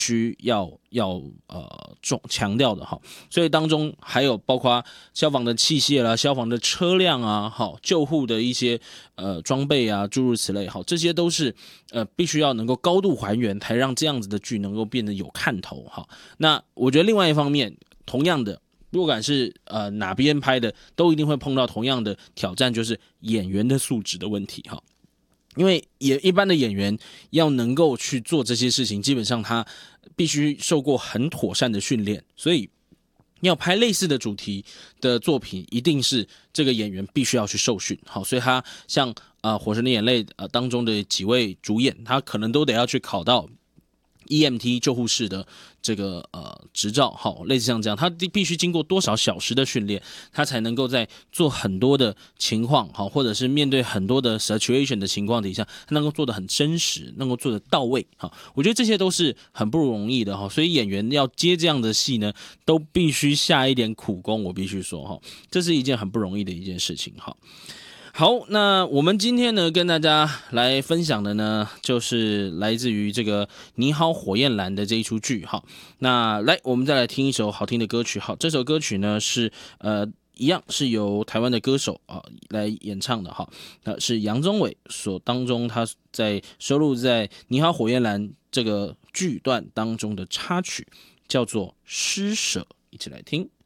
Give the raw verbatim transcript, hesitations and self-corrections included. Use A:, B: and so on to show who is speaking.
A: 须要要呃重强调的哈，所以当中还有包括消防的器械啦、消防的车辆啊、好救护的一些呃装备啊，诸如此类，好，这些都是呃必须要能够高度还原，才让这样子的剧能够变得有看头哈。那我觉得另外一方面，同样的。不管是呃哪边拍的，都一定会碰到同样的挑战，就是演员的素质的问题哈。因为也一般的演员要能够去做这些事情，基本上他必须受过很妥善的训练，所以要拍类似的主题的作品，一定是这个演员必须要去受训。好，所以他像呃《火神的眼泪》呃当中的几位主演，他可能都得要去考到 E M T 救护士的这个呃执照，好，类似像这样，他必须经过多少小时的训练，他才能够在做很多的情况，好，或者是面对很多的 situation 的情况底下，他能够做得很真实，能够做得到位，好，我觉得这些都是很不容易的哈，所以演员要接这样的戏呢，都必须下一点苦功，我必须说哈，这是一件很不容易的一件事情哈。好，那我们今天呢，跟大家来分享的呢，就是来自于这个《你好，火焰蓝》的这一出剧哈。那来，我们再来听一首好听的歌曲。好，这首歌曲呢是呃。一样是由台湾的歌手啊来演唱的哈，那是杨宗纬所当中他在收录在《你好，火焰蓝》这个剧段当中的插曲，叫做《施舍》，一起来听。